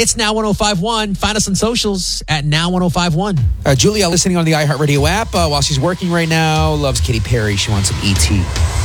It's Now 105.1. Find us on socials at Now 105.1. Julia listening on the iHeartRadio app while she's working right now. Loves Katy Perry. She wants some E.T.